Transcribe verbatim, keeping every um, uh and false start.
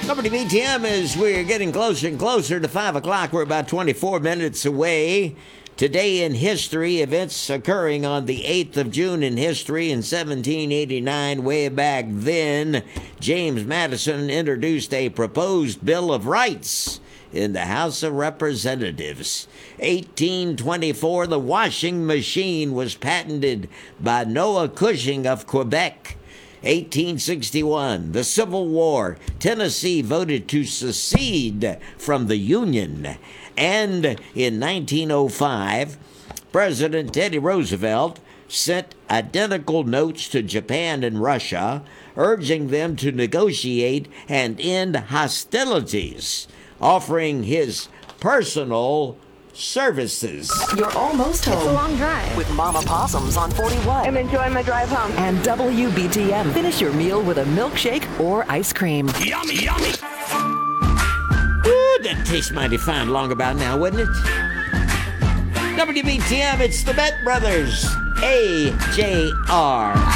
W B T M, as we're getting closer and closer to five o'clock. We're about twenty-four minutes away. Today in history, events occurring on the eighth of June in history in seventeen eighty-nine. Way back then, James Madison introduced a proposed Bill of Rights in the House of Representatives. eighteen twenty-four, the washing machine was patented by Noah Cushing of Quebec. eighteen sixty-one, the Civil War. Tennessee voted to secede from the Union. And in nineteen oh five, President Teddy Roosevelt sent identical notes to Japan and Russia, urging them to negotiate and end hostilities, offering his personal services. You're almost home. It's a long drive. With Mama Possums on forty-one. I'm enjoying my drive home. And W B T M. Finish your meal with a milkshake or ice cream. Yummy, yummy! Ooh, that tastes mighty fine long about now, wouldn't it? W B T M, it's the Bet Brothers. A J R.